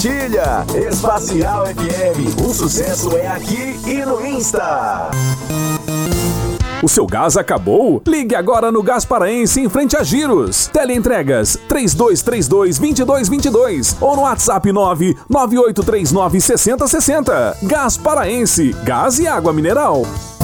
compartilha. Espacial FM, o sucesso é aqui e no Insta. O seu gás acabou? Ligue agora no Gás Paraense em frente a Giros. Teleentregas 3232-2222 ou no WhatsApp 99839-6060. Gás Paraense, gás e água mineral.